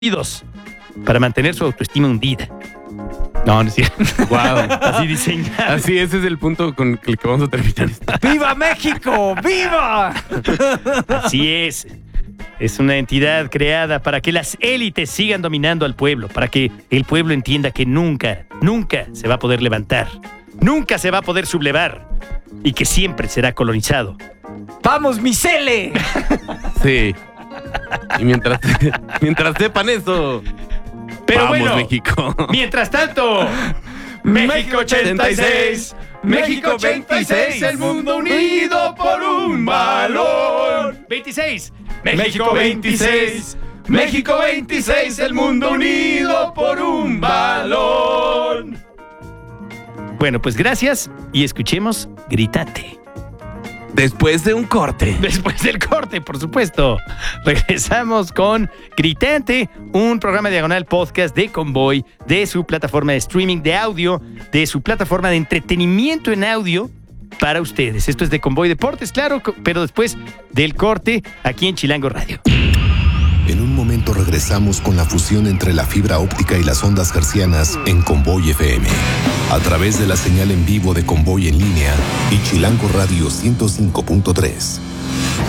para mantener su autoestima hundida. No, no es cierto. Wow. Así diseñado. Así, ese es el punto con el que vamos a terminar. ¡Viva México! ¡Viva! Así es. Es una entidad creada para que las élites sigan dominando al pueblo, para que el pueblo entienda que nunca se va a poder levantar, nunca se va a poder sublevar y que siempre será colonizado. ¡Vamos, Misele! Sí. Y mientras sepan eso, Pero vamos, bueno, México. Mientras tanto, México 86, México 26, el mundo unido por un balón. 26, México 26, México 26, el mundo unido por un balón. Bueno, pues gracias y escuchemos Gritate. Después de un corte. Después del corte, por supuesto. Regresamos con Gritante, un programa diagonal podcast de Convoy, de su plataforma de streaming de audio, de su plataforma de entretenimiento en audio para ustedes. Esto es de Convoy Deportes, claro, pero después del corte aquí en Chilango Radio. En un momento regresamos con la fusión entre la fibra óptica y las ondas hercianas en Convoy FM. A través de la señal en vivo de Convoy en línea y Chilango Radio 105.3.